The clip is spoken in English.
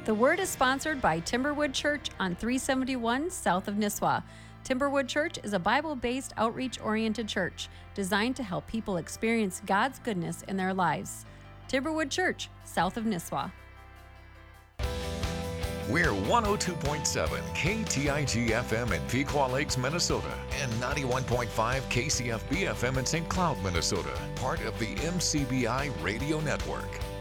The Word is sponsored by Timberwood Church on 371 south of Nisswa. Timberwood Church is a Bible-based, outreach-oriented church designed to help people experience God's goodness in their lives. Timberwood Church, south of Nisswa. We're 102.7 KTIG FM in Pequot Lakes, Minnesota, and 91.5 KCFB FM in St. Cloud, Minnesota, part of the MCBI Radio Network.